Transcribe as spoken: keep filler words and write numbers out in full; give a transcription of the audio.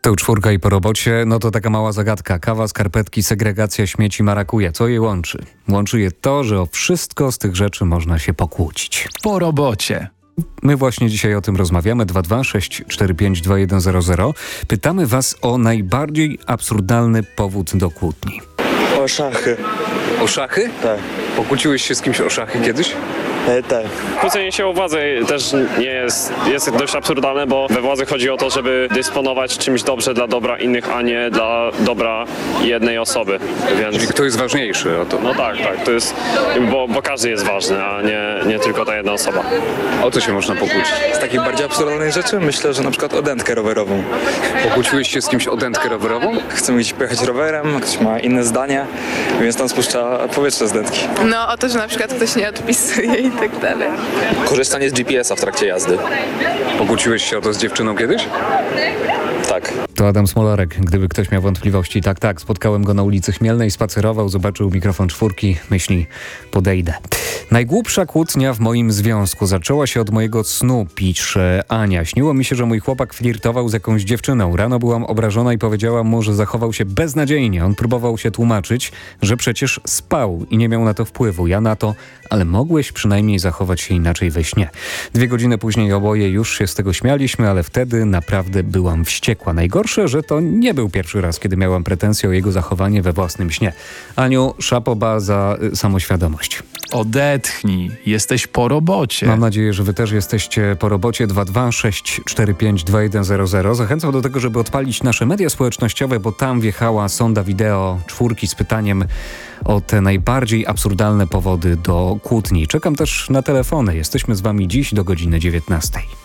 To czwórka i po robocie, no to taka mała zagadka. Kawa, skarpetki, segregacja śmieci, marakuja. Co je łączy? Łączy je to, że o wszystko z tych rzeczy można się pokłócić. Po robocie. My właśnie dzisiaj o tym rozmawiamy. dwa dwa sześć cztery pięć dwa jeden zero zero. Pytamy was o najbardziej absurdalny powód do kłótni. O szachy. O szachy? Tak. Pokłóciłeś się z kimś o szachy kiedyś? E, tak. Kłócenie się o władzę też nie jest, jest dość absurdalne, bo we władzy chodzi o to, żeby dysponować czymś dobrze dla dobra innych, a nie dla dobra jednej osoby. Więc Czyli kto jest ważniejszy o to? no tak, tak, to jest, bo, bo każdy jest ważny, a nie, nie tylko ta jedna osoba. O co się można pokłócić? Z takich bardziej absurdalnych rzeczy myślę, że na przykład o dętkę rowerową. Pokłóciłeś się z kimś o dętkę rowerową? Chcemy gdzieś pojechać rowerem, ktoś ma inne zdanie, więc tam spuszcza powietrze z dętki. No o to, że na przykład ktoś nie odpisuje i tak dalej. Korzystanie z G P S a w trakcie jazdy. Pokłóciłeś się o to z dziewczyną kiedyś? Tak. To Adam Smolarek. Gdyby ktoś miał wątpliwości, tak, tak. Spotkałem go na ulicy Chmielnej, spacerował, zobaczył mikrofon czwórki, myśli, podejdę. Najgłupsza kłótnia w moim związku zaczęła się od mojego snu, pisze Ania. Śniło mi się, że mój chłopak flirtował z jakąś dziewczyną. Rano byłam obrażona i powiedziałam mu, że zachował się beznadziejnie. On próbował się tłumaczyć, że przecież spał i nie miał na to wpływu. Ja na to, ale mogłeś przynajmniej zachować się inaczej we śnie. Dwie godziny później oboje już się z tego śmialiśmy, ale wtedy naprawdę byłam wściekła. Najgorsze, że to nie był pierwszy raz, kiedy miałam pretensje o jego zachowanie we własnym śnie. Aniu, szapoba za y, samoświadomość. Odetchnij, jesteś po robocie. Mam nadzieję, że wy też jesteście po robocie. Dwa dwa sześć cztery pięć dwa jeden zero zero. Zachęcam do tego, żeby odpalić nasze media społecznościowe, bo tam wjechała sonda wideo czwórki z pytaniem o te najbardziej absurdalne powody do kłótni. Czekam też na telefony. Jesteśmy z wami dziś do godziny dziewiętnastej.